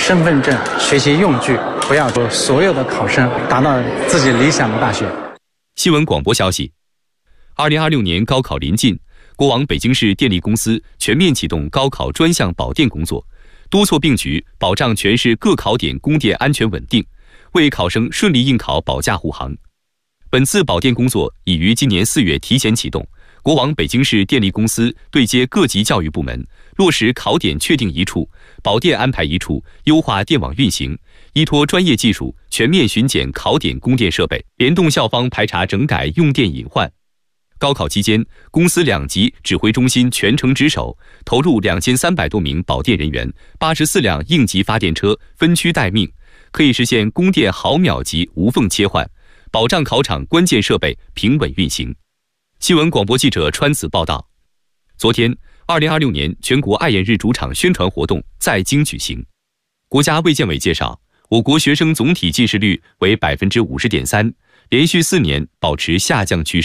身份证、学习用具，不要说所有的考生达到自己理想的大学。 新闻广播消息：2026年高考临近，国网北京市电力公司全面启动高考专项保电工作，多措并举，保障全市各考点供电安全稳定，为考生顺利应考保驾护航。本次保电工作已于今年4月提前启动。国网北京市电力公司对接各级教育部门，落实考点确定一处、保电安排一处，优化电网运行，依托专业技术全面巡检考点供电设备，联动校方排查整改用电隐患。高考期间，公司2级指挥中心全程值守，投入2300多名保电人员，84辆应急发电车分区待命，可以实现供电毫秒级无缝切换，保障考场关键设备平稳运行。新闻广播记者川子报道。昨天，2026年全国爱眼日主场宣传活动在京举行。国家卫健委介绍，我国学生总体近视率为50.3%，连续4年保持下降趋势。